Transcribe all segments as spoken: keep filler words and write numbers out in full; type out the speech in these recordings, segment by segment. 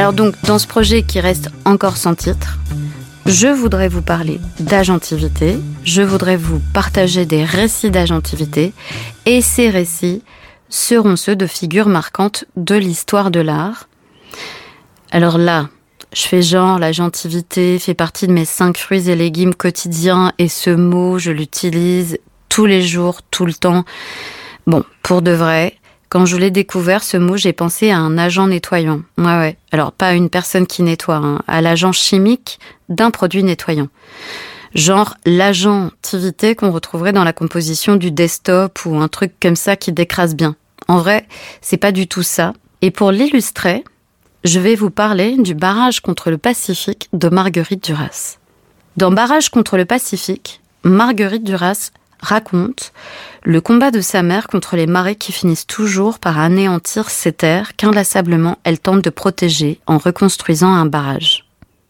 Alors donc, dans ce projet qui reste encore sans titre, je voudrais vous parler d'agentivité, je voudrais vous partager des récits d'agentivité, et ces récits seront ceux de figures marquantes de l'histoire de l'art. Alors là, je fais genre, l'agentivité fait partie de mes cinq fruits et légumes quotidiens, et ce mot, je l'utilise tous les jours, tout le temps. Bon, pour de vrai, quand je l'ai découvert, ce mot, j'ai pensé à un agent nettoyant. Ouais, ouais. Alors, pas à une personne qui nettoie, hein, à l'agent chimique d'un produit nettoyant. Genre l'agentivité qu'on retrouverait dans la composition du desktop ou un truc comme ça qui décrase bien. En vrai, c'est pas du tout ça. Et pour l'illustrer, je vais vous parler du Barrage contre le Pacifique de Marguerite Duras. Dans Barrage contre le Pacifique, Marguerite Duras raconte le combat de sa mère contre les marées qui finissent toujours par anéantir ces terres qu'inlassablement elle tente de protéger en reconstruisant un barrage.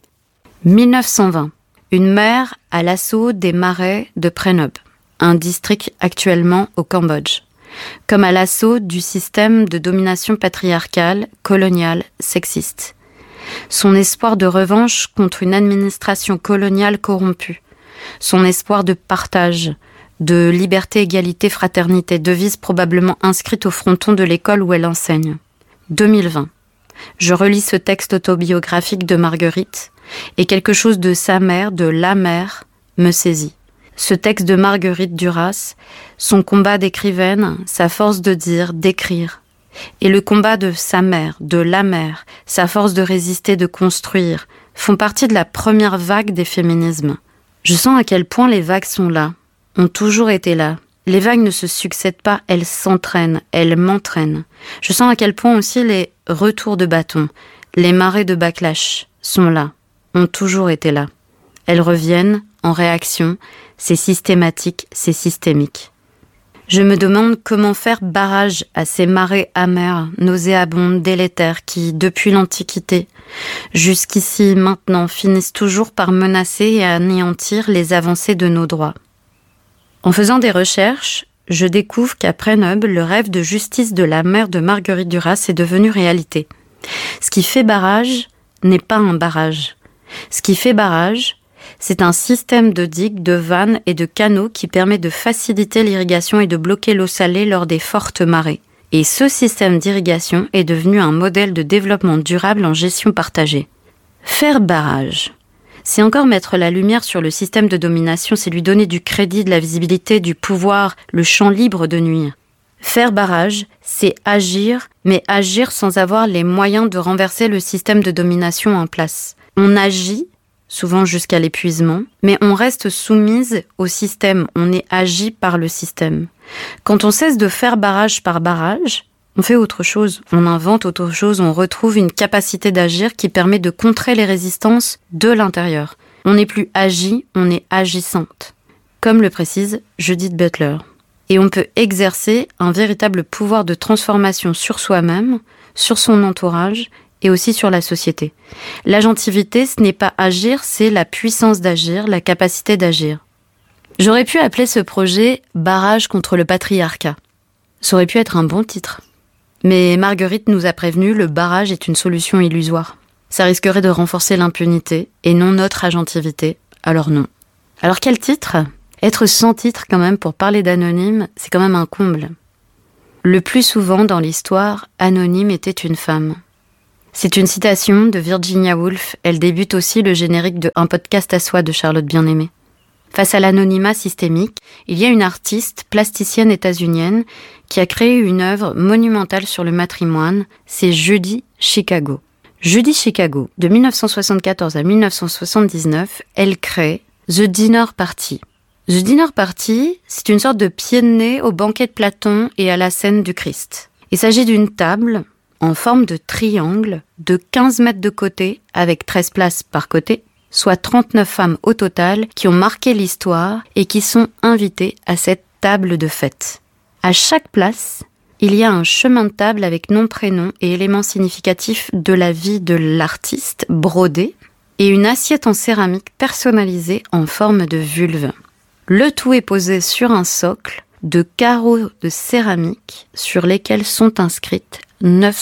mille neuf cent vingt. Une mer à l'assaut des marais de Prenob, un district actuellement au Cambodge, comme à l'assaut du système de domination patriarcale, coloniale, sexiste. Son espoir de revanche contre une administration coloniale corrompue, son espoir de partage, de liberté, égalité, fraternité, devise probablement inscrite au fronton de l'école où elle enseigne. deux mille vingt. Je relis ce texte autobiographique de Marguerite et quelque chose de sa mère, de la mère, me saisit. Ce texte de Marguerite Duras, son combat d'écrivaine, sa force de dire, d'écrire, et le combat de sa mère, de la mère, sa force de résister, de construire, font partie de la première vague des féminismes. Je sens à quel point les vagues sont là, ont toujours été là. Les vagues ne se succèdent pas, elles s'entraînent, elles m'entraînent. Je sens à quel point aussi les retours de bâton, les marées de backlash sont là, ont toujours été là. Elles reviennent en réaction, c'est systématique, c'est systémique. Je me demande comment faire barrage à ces marées amères, nauséabondes, délétères qui, depuis l'Antiquité, jusqu'ici maintenant, finissent toujours par menacer et anéantir les avancées de nos droits. En faisant des recherches, je découvre qu'à Prenob, le rêve de justice de la mère de Marguerite Duras est devenu réalité. Ce qui fait barrage n'est pas un barrage. Ce qui fait barrage, c'est un système de digues, de vannes et de canaux qui permet de faciliter l'irrigation et de bloquer l'eau salée lors des fortes marées. Et ce système d'irrigation est devenu un modèle de développement durable en gestion partagée. Faire barrage, c'est encore mettre la lumière sur le système de domination, c'est lui donner du crédit, de la visibilité, du pouvoir, le champ libre de nuire. Faire barrage, c'est agir, mais agir sans avoir les moyens de renverser le système de domination en place. On agit, souvent jusqu'à l'épuisement, mais on reste soumise au système, on est agi par le système. Quand on cesse de faire barrage par barrage, on fait autre chose, on invente autre chose, on retrouve une capacité d'agir qui permet de contrer les résistances de l'intérieur. On n'est plus agi, on est agissante, comme le précise Judith Butler. Et on peut exercer un véritable pouvoir de transformation sur soi-même, sur son entourage et aussi sur la société. L'agentivité, ce n'est pas agir, c'est la puissance d'agir, la capacité d'agir. J'aurais pu appeler ce projet « Barrage contre le patriarcat ». Ça aurait pu être un bon titre. Mais Marguerite nous a prévenu, le barrage est une solution illusoire. Ça risquerait de renforcer l'impunité et non notre agentivité, alors non. Alors quel titre ? Être sans titre quand même pour parler d'anonyme, c'est quand même un comble. Le plus souvent dans l'histoire, anonyme était une femme. C'est une citation de Virginia Woolf, elle débute aussi le générique de Un podcast à soi de Charlotte Bien-Aimée. Face à l'anonymat systémique, il y a une artiste plasticienne états-unienne qui a créé une œuvre monumentale sur le matrimoine, c'est Judy Chicago. Judy Chicago, de mille neuf cent soixante-quatorze à mille neuf cent soixante-dix-neuf, elle crée The Dinner Party. The Dinner Party, c'est une sorte de pied de nez au banquet de Platon et à la scène du Christ. Il s'agit d'une table en forme de triangle de quinze mètres de côté avec treize places par côté, soit trente-neuf femmes au total qui ont marqué l'histoire et qui sont invitées à cette table de fête. À chaque place, il y a un chemin de table avec nom, prénom et éléments significatifs de la vie de l'artiste brodé et une assiette en céramique personnalisée en forme de vulve. Le tout est posé sur un socle de carreaux de céramique sur lesquels sont inscrites neuf cent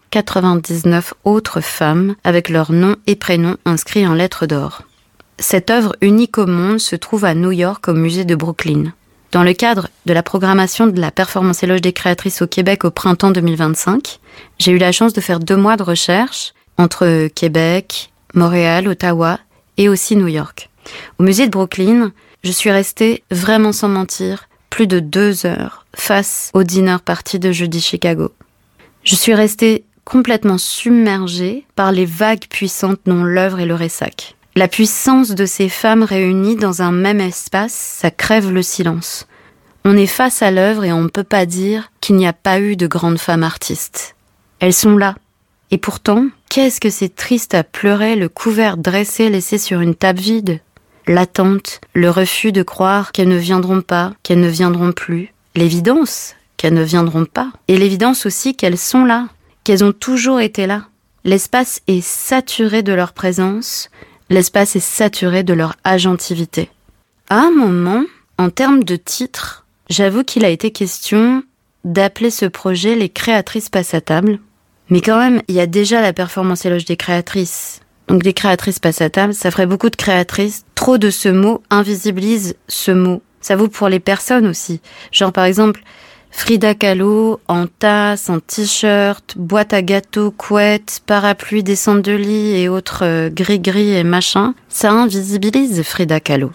quatre-vingt-dix-neuf autres femmes avec leurs noms et prénoms inscrits en lettres d'or. Cette œuvre unique au monde se trouve à New York au musée de Brooklyn. Dans le cadre de la programmation de la Performance Éloge des créatrices au Québec au printemps deux mille vingt-cinq, j'ai eu la chance de faire deux mois de recherche entre Québec, Montréal, Ottawa et aussi New York. Au musée de Brooklyn, je suis restée, vraiment sans mentir, plus de deux heures face au dinner party de Jeudi Chicago. Je suis restée complètement submergée par les vagues puissantes dont l'œuvre est le ressac. La puissance de ces femmes réunies dans un même espace, ça crève le silence. On est face à l'œuvre et on ne peut pas dire qu'il n'y a pas eu de grandes femmes artistes. Elles sont là. Et pourtant, qu'est-ce que c'est triste à pleurer le couvert dressé laissé sur une table vide. L'attente, le refus de croire qu'elles ne viendront pas, qu'elles ne viendront plus. L'évidence qu'elles ne viendront pas. Et l'évidence aussi qu'elles sont là, qu'elles ont toujours été là. L'espace est saturé de leur présence, l'espace est saturé de leur agentivité. À un moment, en termes de titre, j'avoue qu'il a été question d'appeler ce projet « Les créatrices passent à table ». Mais quand même, il y a déjà la performance éloge des créatrices. Donc des créatrices passent à table, ça ferait beaucoup de créatrices. Trop de ce mot invisibilise ce mot. Ça vaut pour les personnes aussi. Genre par exemple, Frida Kahlo en tasse, en t-shirt, boîte à gâteaux, couette, parapluie, descente de lit et autres euh, gris-gris et machin. Ça invisibilise Frida Kahlo.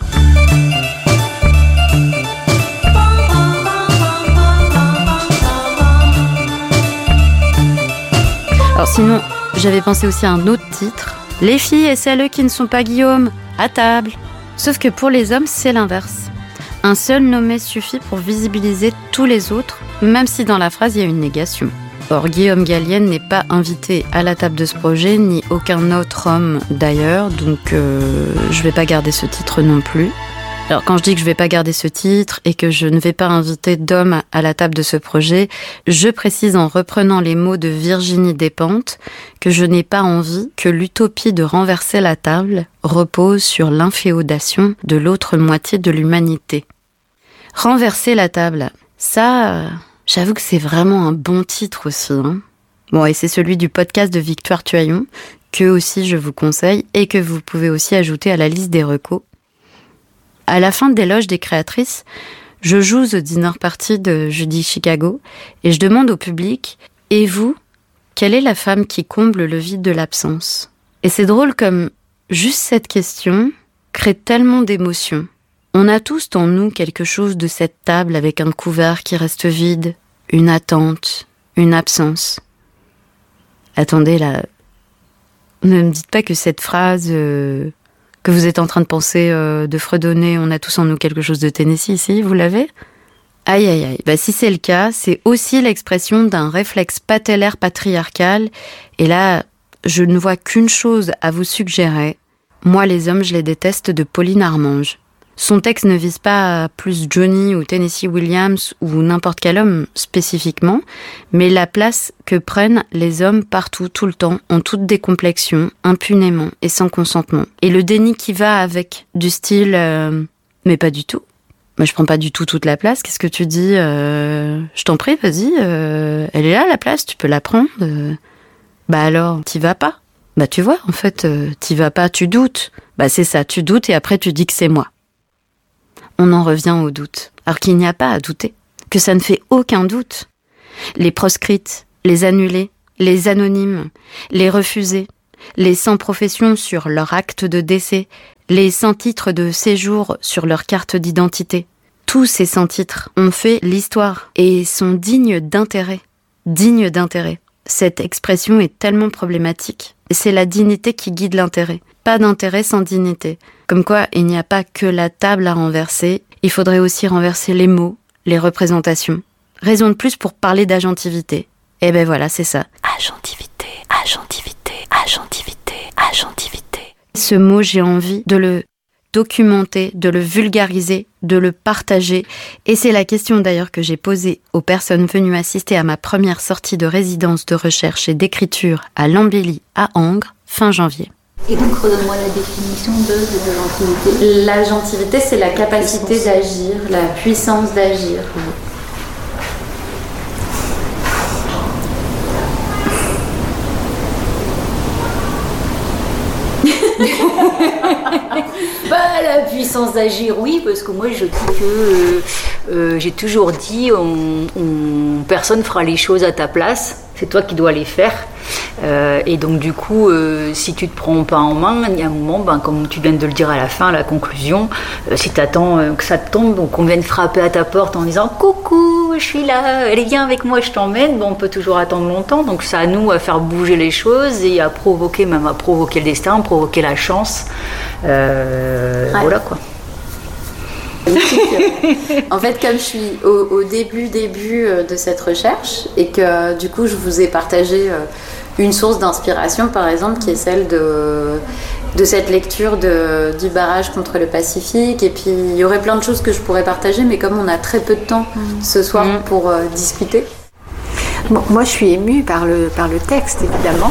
Alors sinon, j'avais pensé aussi à un autre titre. Les filles et celles qui ne sont pas Guillaume, à table. Sauf que pour les hommes, c'est l'inverse. Un seul nommé suffit pour visibiliser tous les autres, même si dans la phrase, il y a une négation. Or, Guillaume Gallienne n'est pas invité à la table de ce projet, ni aucun autre homme d'ailleurs, donc euh, je vais pas garder ce titre non plus. Alors quand je dis que je vais pas garder ce titre et que je ne vais pas inviter d'hommes à la table de ce projet, je précise en reprenant les mots de Virginie Despentes que je n'ai pas envie que l'utopie de renverser la table repose sur l'inféodation de l'autre moitié de l'humanité. Renverser la table, ça, j'avoue que c'est vraiment un bon titre aussi. Hein. Bon, et c'est celui du podcast de Victoire Tuaillon, que aussi je vous conseille et que vous pouvez aussi ajouter à la liste des recos. À la fin de l'éloge des créatrices, je joue The Dinner Party de Jeudi Chicago et je demande au public « Et vous, quelle est la femme qui comble le vide de l'absence ?» Et c'est drôle comme juste cette question crée tellement d'émotions. On a tous en nous quelque chose de cette table avec un couvert qui reste vide, une attente, une absence. Attendez là, ne me dites pas que cette phrase... Euh que vous êtes en train de penser euh, de fredonner « On a tous en nous quelque chose de Tennessee » ici, vous l'avez ? Aïe aïe aïe, bah si c'est le cas, c'est aussi l'expression d'un réflexe patellaire patriarcal. Et là, je ne vois qu'une chose à vous suggérer. Moi, les hommes, je les déteste de Pauline Armange. Son texte ne vise pas plus Johnny ou Tennessee Williams ou n'importe quel homme spécifiquement, mais la place que prennent les hommes partout, tout le temps, en toute décomplexion, impunément et sans consentement. Et le déni qui va avec, du style euh, « mais pas du tout ». Moi, je prends pas du tout toute la place. Qu'est-ce que tu dis euh, je t'en prie, vas-y. Euh, elle est là, la place, tu peux la prendre. Euh, bah alors, t'y vas pas. Bah tu vois, en fait, euh, t'y vas pas, tu doutes. Bah c'est ça, tu doutes et après tu dis que c'est moi. On en revient au doute. Alors qu'il n'y a pas à douter. Que ça ne fait aucun doute. Les proscrites, les annulés, les anonymes, les refusés, les sans profession sur leur acte de décès, les sans titre de séjour sur leur carte d'identité. Tous ces sans titres ont fait l'histoire et sont dignes d'intérêt. Dignes d'intérêt. Cette expression est tellement problématique. C'est la dignité qui guide l'intérêt. Pas d'intérêt sans dignité. Comme quoi, il n'y a pas que la table à renverser. Il faudrait aussi renverser les mots, les représentations. Raison de plus pour parler d'agentivité. Et ben voilà, c'est ça. Agentivité, agentivité, agentivité, agentivité. Ce mot, j'ai envie de le documenter, de le vulgariser, de le partager. Et c'est la question d'ailleurs que j'ai posée aux personnes venues assister à ma première sortie de résidence de recherche et d'écriture à l'Embellie à Angres, fin janvier. Et donc, redonne-moi la définition de, de l'agentivité. L'agentivité, c'est la capacité la d'agir, la puissance d'agir. Bah, la puissance d'agir, oui, parce que moi je dis que euh, euh, j'ai toujours dit on, on, personne fera les choses à ta place, c'est toi qui dois les faire. Euh, et donc du coup, euh, si tu te prends pas en main, il y a un moment, ben, comme tu viens de le dire à la fin, à la conclusion, euh, si tu attends euh, que ça te tombe, donc on vienne frapper à ta porte en disant coucou, je suis là, allez viens avec moi, je t'emmène, bon, on peut toujours attendre longtemps, donc c'est à nous à faire bouger les choses et à provoquer, même à provoquer le destin, provoquer la chance, euh, ouais. Voilà quoi. En fait, comme je suis au, au début début de cette recherche et que du coup je vous ai partagé une source d'inspiration, par exemple, qui est celle de, de cette lecture de, du barrage contre le Pacifique, et puis il y aurait plein de choses que je pourrais partager, mais comme on a très peu de temps mmh. ce soir mmh. pour euh, discuter. Bon, moi je suis émue par le, par le texte, évidemment.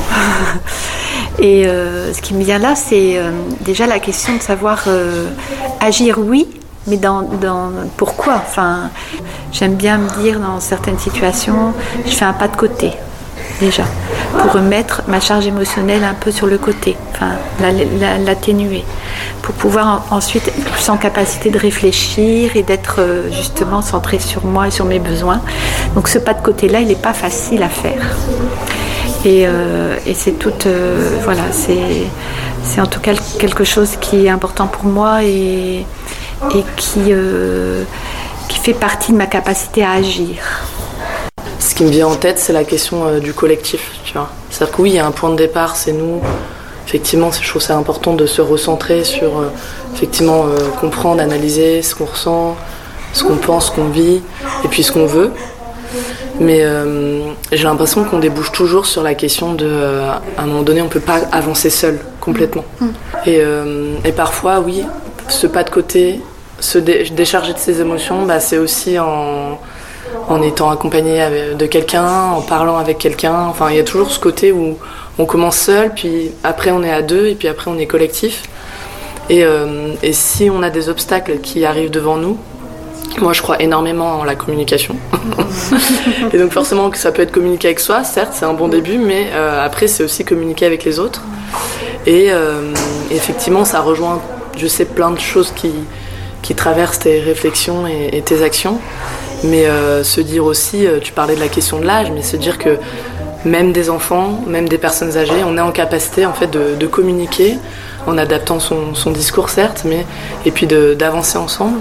Et euh, ce qui me vient là, c'est euh, déjà la question de savoir euh, agir, oui, mais dans, dans pourquoi. Enfin, j'aime bien me dire dans certaines situations, je fais un pas de côté, déjà, pour remettre ma charge émotionnelle un peu sur le côté, enfin, la, la, l'atténuer, pour pouvoir en, ensuite être plus en capacité de réfléchir et d'être euh, justement centrée sur moi et sur mes besoins. Donc ce pas de côté-là, il n'est pas facile à faire. Et, euh, et c'est tout, euh, voilà, c'est, c'est en tout cas quelque chose qui est important pour moi et, et qui, euh, qui fait partie de ma capacité à agir. Ce qui me vient en tête, c'est la question euh, du collectif, tu vois. C'est-à-dire que oui, il y a un point de départ, c'est nous. Effectivement, je trouve que c'est important de se recentrer sur, euh, effectivement, euh, comprendre, analyser ce qu'on ressent, ce qu'on pense, ce qu'on vit, et puis ce qu'on veut. Mais euh, j'ai l'impression qu'on débouche toujours sur la question de, euh, à un moment donné, on ne peut pas avancer seul, complètement. Mmh. Et, euh, et parfois, oui, ce pas de côté, se dé- décharger de ses émotions, bah, c'est aussi en, en étant accompagné de quelqu'un, en parlant avec quelqu'un. Enfin, il y a toujours ce côté où on commence seul, puis après on est à deux, et puis après on est collectif. Et, euh, et si on a des obstacles qui arrivent devant nous, moi je crois énormément en la communication. Et donc forcément que ça peut être communiquer avec soi, certes c'est un bon début, mais euh, après c'est aussi communiquer avec les autres. Et euh, effectivement ça rejoint, je sais, plein de choses qui, qui traversent tes réflexions et, et tes actions. Mais euh, se dire aussi, tu parlais de la question de l'âge, mais se dire que même des enfants, même des personnes âgées, on est en capacité en fait de, de communiquer en adaptant son, son discours certes, mais et puis de, d'avancer ensemble.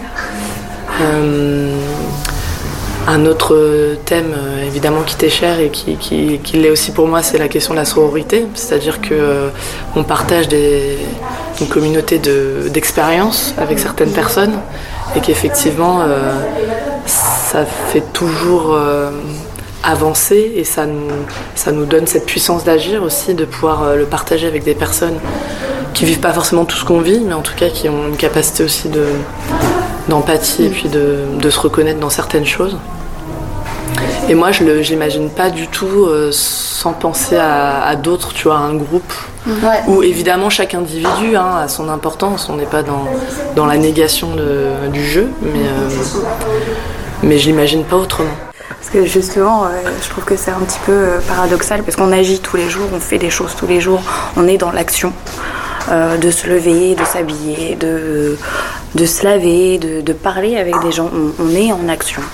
Euh, un autre thème euh, évidemment qui t'est cher et qui, qui, qui l'est aussi pour moi, c'est la question de la sororité, c'est-à-dire que euh, on partage des, une communauté de, d'expériences avec certaines personnes et qu'effectivement euh, ça fait toujours euh, avancer et ça nous, ça nous donne cette puissance d'agir aussi, de pouvoir euh, le partager avec des personnes qui vivent pas forcément tout ce qu'on vit, mais en tout cas qui ont une capacité aussi de, d'empathie et puis de, de se reconnaître dans certaines choses. Et moi je le, j'imagine pas du tout euh, sans penser à, à d'autres, tu vois, à un groupe. Ouais. Où évidemment chaque individu hein, a son importance, on n'est pas dans, dans la négation de, du jeu, mais, euh, mais je l'imagine pas autrement. Parce que justement, euh, je trouve que c'est un petit peu euh, paradoxal, parce qu'on agit tous les jours, on fait des choses tous les jours, on est dans l'action, euh, de se lever, de s'habiller, de, de se laver, de, de parler avec des gens, on, on est en action.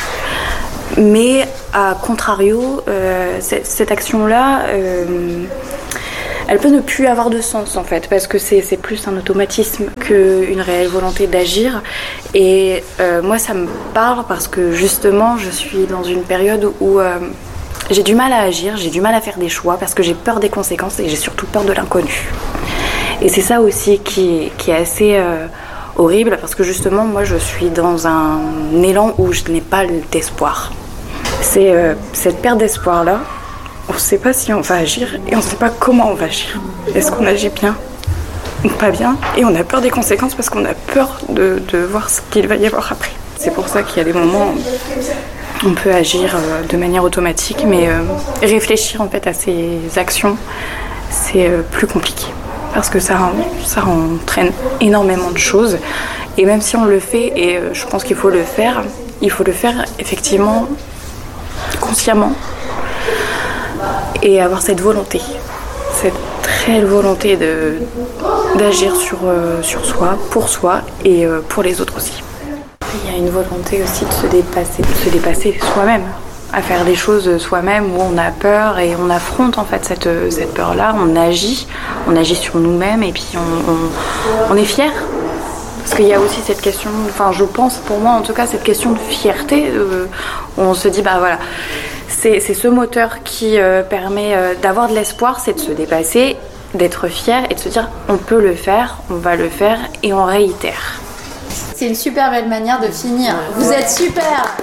Mais à contrario, euh, cette, cette action-là, euh, elle peut ne plus avoir de sens en fait, parce que c'est, c'est plus un automatisme qu'une réelle volonté d'agir. Et euh, moi ça me parle parce que justement je suis dans une période où euh, j'ai du mal à agir, j'ai du mal à faire des choix parce que j'ai peur des conséquences et j'ai surtout peur de l'inconnu. Et c'est ça aussi qui, qui est assez euh, horrible, parce que justement moi je suis dans un élan où je n'ai pas d'espoir. C'est euh, cette perte d'espoir-là, on ne sait pas si on va agir et on ne sait pas comment on va agir. Est-ce qu'on agit bien ou pas bien? Et on a peur des conséquences parce qu'on a peur de, de voir ce qu'il va y avoir après. C'est pour ça qu'il y a des moments où on peut agir euh, de manière automatique, mais euh, réfléchir en fait à ses actions, c'est euh, plus compliqué. Parce que ça, ça entraîne énormément de choses. Et même si on le fait, et euh, je pense qu'il faut le faire, il faut le faire effectivement consciemment. Et avoir cette volonté, cette réelle volonté de, d'agir sur, euh, sur soi, pour soi et euh, pour les autres aussi. Il y a une volonté aussi de se dépasser, de se dépasser soi-même, à faire des choses soi-même où on a peur et on affronte en fait cette, cette peur-là, on agit, on agit sur nous-mêmes et puis on, on, on est fier. Parce qu'il y a aussi cette question, enfin je pense pour moi en tout cas cette question de fierté, euh, où on se dit bah voilà, c'est, c'est ce moteur qui euh, permet euh, d'avoir de l'espoir, c'est de se dépasser, d'être fier et de se dire on peut le faire, on va le faire et on réitère. C'est une super belle manière de finir. Vous êtes super!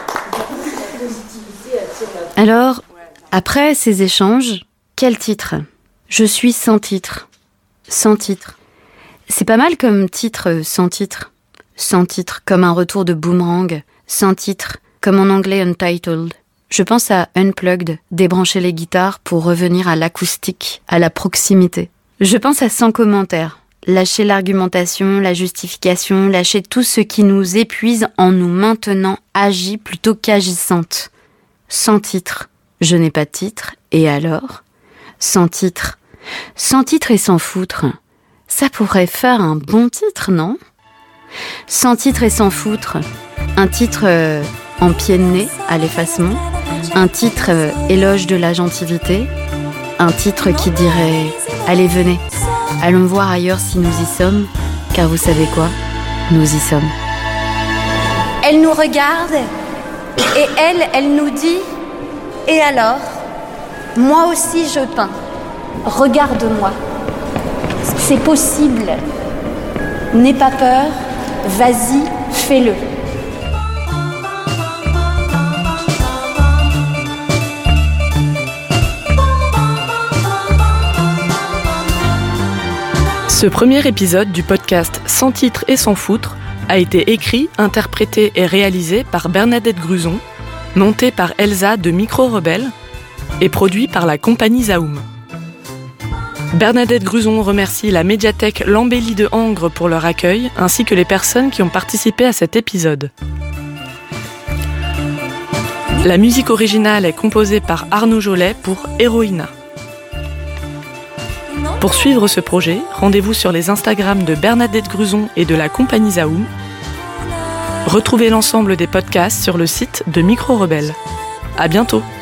Alors, après ces échanges, quel titre ? Je suis sans titre. Sans titre. C'est pas mal comme titre, sans titre. Sans titre, comme un retour de boomerang. Sans titre, comme en anglais untitled. Je pense à Unplugged, débrancher les guitares pour revenir à l'acoustique, à la proximité. Je pense à sans commentaire. Lâcher l'argumentation, la justification, lâcher tout ce qui nous épuise en nous maintenant agis plutôt qu'agissantes. Sans titre, je n'ai pas de titre, et alors ? Sans titre. Sans titre et sans foutre. Ça pourrait faire un bon titre, non ? Sans titre et sans foutre. Un titre euh, en pied de nez, à l'effacement. Un titre euh, éloge de la gentilité. Un titre qui dirait « Allez, venez ». Allons voir ailleurs si nous y sommes, car vous savez quoi ? Nous y sommes. Elle nous regarde, et elle, elle nous dit « Et alors ? Moi aussi je peins. Regarde-moi. C'est possible. N'aie pas peur, vas-y, fais-le. » Ce premier épisode du podcast Sans titre et sans foutre a été écrit, interprété et réalisé par Bernadette Gruson, monté par Elsa de Micro Rebelle et produit par la compagnie Zaoum. Bernadette Gruson remercie la médiathèque Lambelli de Angres pour leur accueil ainsi que les personnes qui ont participé à cet épisode. La musique originale est composée par Arnaud Jolet pour Héroïna. Pour suivre ce projet, rendez-vous sur les Instagrams de Bernadette Gruson et de la compagnie Zaoum. Retrouvez l'ensemble des podcasts sur le site de Micro Rebelle. À bientôt!